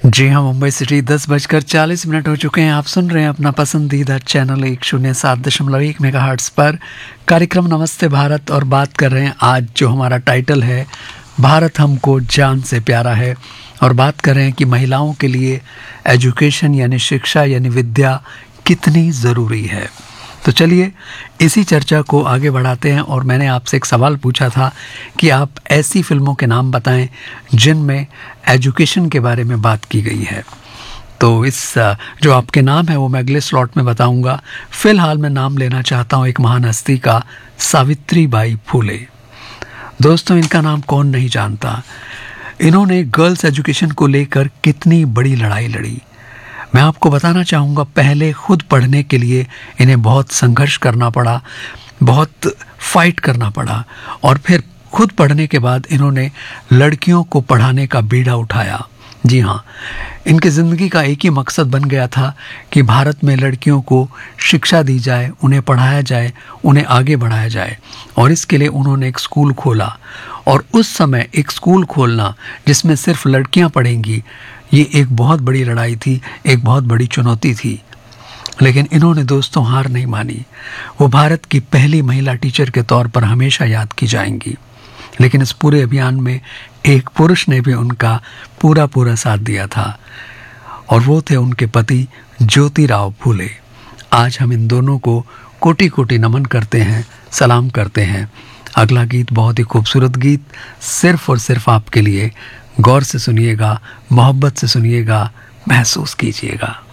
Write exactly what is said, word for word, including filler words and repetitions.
जी हाँ, मुंबई सिटी दस बजकर चालीस मिनट हो चुके हैं। आप सुन रहे हैं अपना पसंदीदा चैनल एक शून्य सात दशमलव एक मेगा हर्ट्स पर कार्यक्रम नमस्ते भारत, और बात कर रहे हैं आज जो हमारा टाइटल है भारत हमको जान से प्यारा है, और बात कर रहे हैं कि महिलाओं के लिए एजुकेशन यानी शिक्षा यानी विद्या कितनी ज़रूरी है। तो चलिए इसी चर्चा को आगे बढ़ाते हैं। और मैंने आपसे एक सवाल पूछा था कि आप ऐसी फिल्मों के नाम बताएं जिनमें एजुकेशन के बारे में बात की गई है। तो इस जो आपके नाम है वो मैं अगले स्लॉट में बताऊंगा। फिलहाल मैं नाम लेना चाहता हूं एक महान हस्ती का, सावित्री बाई फुले। दोस्तों, इनका नाम कौन नहीं जानता। इन्होंने गर्ल्स एजुकेशन को लेकर कितनी बड़ी लड़ाई लड़ी। मैं आपको बताना चाहूँगा, पहले खुद पढ़ने के लिए इन्हें बहुत संघर्ष करना पड़ा, बहुत फाइट करना पड़ा, और फिर खुद पढ़ने के बाद इन्होंने लड़कियों को पढ़ाने का बीड़ा उठाया। जी हाँ, इनकी ज़िंदगी का एक ही मकसद बन गया था कि भारत में लड़कियों को शिक्षा दी जाए, उन्हें पढ़ाया जाए, उन्हें आगे बढ़ाया जाए। और इसके लिए उन्होंने एक स्कूल खोला, और उस समय एक स्कूल खोलना जिसमें सिर्फ लड़कियां पढ़ेंगी, ये एक बहुत बड़ी लड़ाई थी, एक बहुत बड़ी चुनौती थी। लेकिन इन्होंने दोस्तों हार नहीं मानी। वो भारत की पहली महिला टीचर के तौर पर हमेशा याद की जाएंगी। लेकिन इस पूरे अभियान में एक पुरुष ने भी उनका पूरा पूरा साथ दिया था, और वो थे उनके पति ज्योतिराव फूले। आज हम इन दोनों को कोटि कोटि नमन करते हैं, सलाम करते हैं। अगला गीत बहुत ही खूबसूरत गीत सिर्फ और सिर्फ आपके लिए। गौर से सुनिएगा, मोहब्बत से सुनिएगा, महसूस कीजिएगा।